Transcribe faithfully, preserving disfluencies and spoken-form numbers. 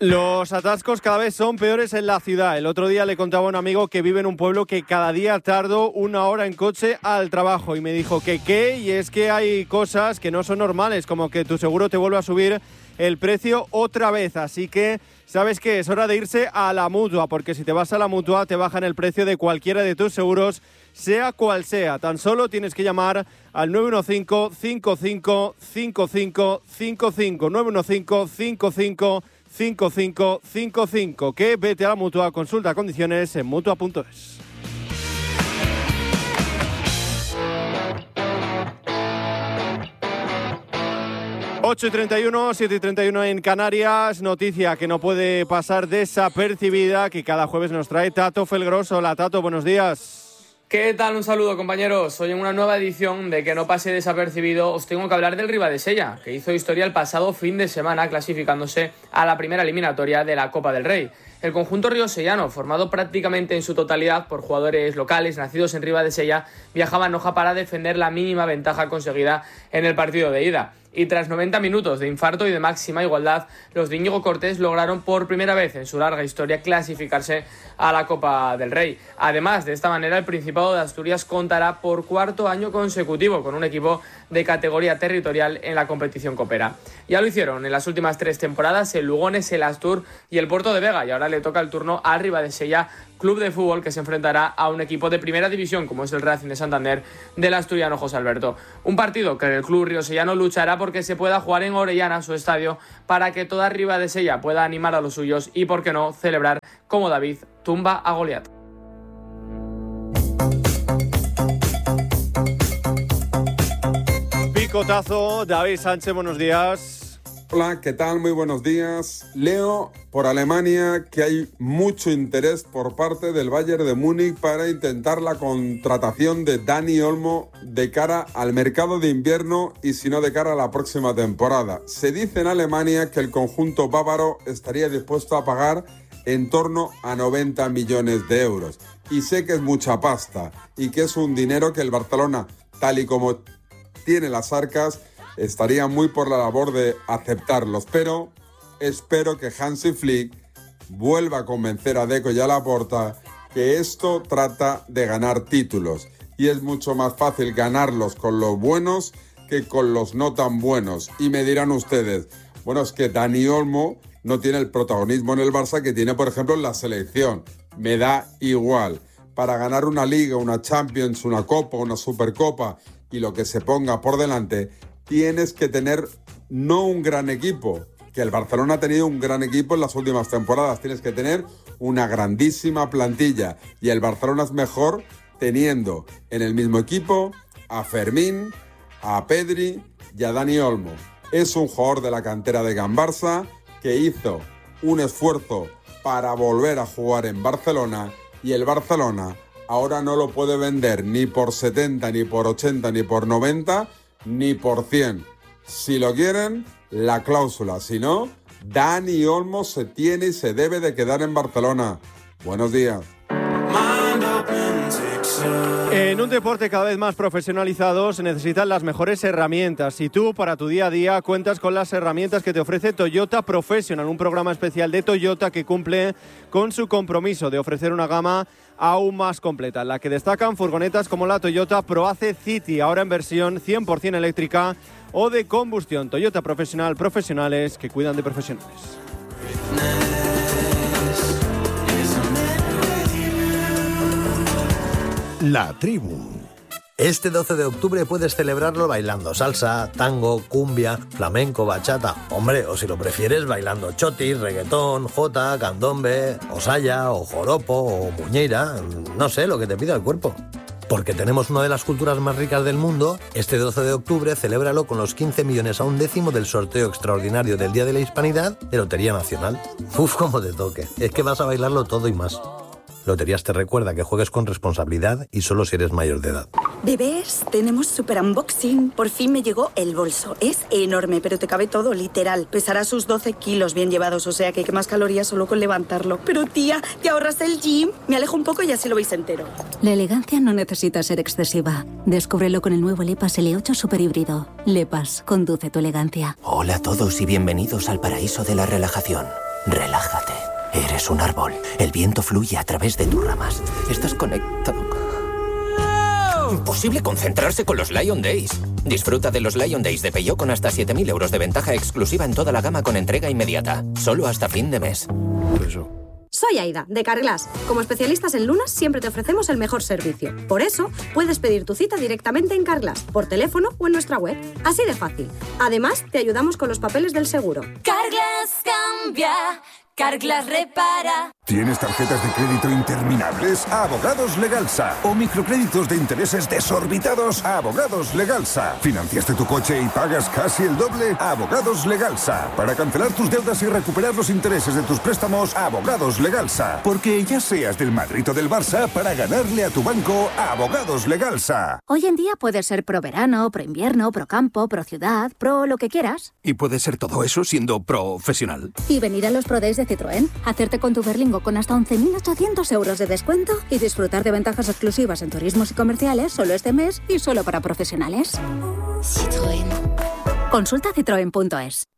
Los atascos cada vez son peores en la ciudad. El otro día le contaba a un amigo que vive en un pueblo que cada día tardo una hora en coche al trabajo y me dijo que qué, y es que hay cosas que no son normales, como que tu seguro te vuelve a subir el precio otra vez. Así que, ¿sabes qué? Es hora de irse a la Mutua, porque si te vas a la Mutua te bajan el precio de cualquiera de tus seguros, sea cual sea. Tan solo tienes que llamar al nueve uno cinco, cinco cinco cinco cinco cinco cinco, nueve uno cinco, cinco cinco cinco cinco cinco cinco, que vete a la Mutua, consulta condiciones en mutua punto es. ocho y treinta y uno, siete y treinta y uno en Canarias. Noticia que no puede pasar desapercibida, que cada jueves nos trae Tato Felgroso. Hola Tato, buenos días. ¿Qué tal? Un saludo, compañeros. Hoy en una nueva edición de Que no pase desapercibido os tengo que hablar del Ribadesella, que hizo historia el pasado fin de semana clasificándose a la primera eliminatoria de la Copa del Rey. El conjunto riosellano, formado prácticamente en su totalidad por jugadores locales nacidos en Ribadesella, viajaba a Noja para defender la mínima ventaja conseguida en el partido de ida. Y tras noventa minutos de infarto y de máxima igualdad, los de Íñigo Cortés lograron por primera vez en su larga historia clasificarse a la Copa del Rey. Además, de esta manera, el Principado de Asturias contará por cuarto año consecutivo con un equipo de categoría territorial en la competición copera. Ya lo hicieron en las últimas tres temporadas el Lugones, el Astur y el Puerto de Vega, y ahora le toca el turno al Ribadesella Club de Fútbol, que se enfrentará a un equipo de primera división como es el Racing de Santander del asturiano José Alberto. Un partido que el club riosellano luchará porque se pueda jugar en Orellana, su estadio, para que toda Ribadesella pueda animar a los suyos y, por qué no, celebrar como David tumba a Goliat. Picotazo, David Sánchez, buenos días. Hola, ¿qué tal? Muy buenos días. Leo por Alemania que hay mucho interés por parte del Bayern de Múnich para intentar la contratación de Dani Olmo de cara al mercado de invierno y si no de cara a la próxima temporada. Se dice en Alemania que el conjunto bávaro estaría dispuesto a pagar en torno a noventa millones de euros. Y sé que es mucha pasta y que es un dinero que el Barcelona, tal y como tiene las arcas, estaría muy por la labor de aceptarlos, pero espero que Hansi Flick vuelva a convencer a Deco y a Laporta que esto trata de ganar títulos y es mucho más fácil ganarlos con los buenos que con los no tan buenos. Y me dirán ustedes, bueno, es que Dani Olmo no tiene el protagonismo en el Barça que tiene, por ejemplo, en la selección. Me da igual. Para ganar una Liga, una Champions, una Copa, una Supercopa y lo que se ponga por delante, tienes que tener no un gran equipo, que el Barcelona ha tenido un gran equipo en las últimas temporadas, tienes que tener una grandísima plantilla y el Barcelona es mejor teniendo en el mismo equipo a Fermín, a Pedri y a Dani Olmo. Es un jugador de la cantera de Can Barça que hizo un esfuerzo para volver a jugar en Barcelona y el Barcelona ahora no lo puede vender ni por setenta, ni por ochenta, ni por noventa, ni por cien. Si lo quieren, la cláusula. Si no, Dani Olmo se tiene y se debe de quedar en Barcelona. Buenos días. En un deporte cada vez más profesionalizado se necesitan las mejores herramientas y tú para tu día a día cuentas con las herramientas que te ofrece Toyota Professional, un programa especial de Toyota que cumple con su compromiso de ofrecer una gama aún más completa, en la que destacan furgonetas como la Toyota ProAce City, ahora en versión cien por ciento eléctrica o de combustión. Toyota Professional, profesionales que cuidan de profesionales. La tribu. Este doce de octubre puedes celebrarlo bailando salsa, tango, cumbia, flamenco, bachata. Hombre, o si lo prefieres, bailando chotis, reggaetón, jota, candombe, o saya, o joropo, o muñeira. No sé, lo que te pida el cuerpo. Porque tenemos una de las culturas más ricas del mundo, este doce de octubre celébralo con los quince millones a un décimo del sorteo extraordinario del Día de la Hispanidad de Lotería Nacional. Uf, cómo te toque. Es que vas a bailarlo todo y más. Loterías te recuerda que juegues con responsabilidad y solo si eres mayor de edad. Bebés, tenemos super unboxing. Por fin me llegó el bolso. Es enorme, pero te cabe todo, literal. Pesará sus doce kilos bien llevados, o sea que quemas calorías solo con levantarlo. Pero tía, ¿te ahorras el gym? Me alejo un poco y así lo veis entero. La elegancia no necesita ser excesiva. Descúbrelo con el nuevo Lepas L ocho Super Híbrido. Lepas, conduce tu elegancia. Hola a todos y bienvenidos al paraíso de la relajación. Relájate. Eres un árbol. El viento fluye a través de tus ramas. Estás conectado. Imposible concentrarse con los Lion Days. Disfruta de los Lion Days de Peugeot con hasta siete mil euros de ventaja exclusiva en toda la gama con entrega inmediata. Solo hasta fin de mes. Eso. Soy Aida, de Carglass. Como especialistas en lunas, siempre te ofrecemos el mejor servicio. Por eso, puedes pedir tu cita directamente en Carglass, por teléfono o en nuestra web. Así de fácil. Además, te ayudamos con los papeles del seguro. Carglass cambia. Carglass repara. ¿Tienes tarjetas de crédito interminables? Abogados Legalsa. ¿O microcréditos de intereses desorbitados? Abogados Legalsa. ¿Financiaste tu coche y pagas casi el doble? Abogados Legalsa. Para cancelar tus deudas y recuperar los intereses de tus préstamos, Abogados Legalsa. Porque ya seas del Madrid o del Barça, para ganarle a tu banco, Abogados Legalsa. Hoy en día puedes ser pro verano, pro invierno, pro campo, pro ciudad, pro lo que quieras. Y puedes ser todo eso siendo profesional. Y venir a los Pro Days de Citroën, hacerte con tu Berlingo con hasta once mil ochocientos euros de descuento y disfrutar de ventajas exclusivas en turismos y comerciales solo este mes y solo para profesionales. Citroën. Consulta citroen punto es.